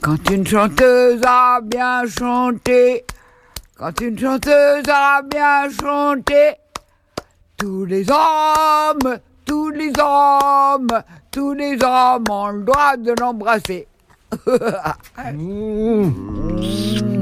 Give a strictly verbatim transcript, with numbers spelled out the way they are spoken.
Quand une chanteuse a bien chanté, quand une chanteuse a bien chanté, tous les hommes, tous les hommes, tous les hommes ont le droit de l'embrasser. Mmh.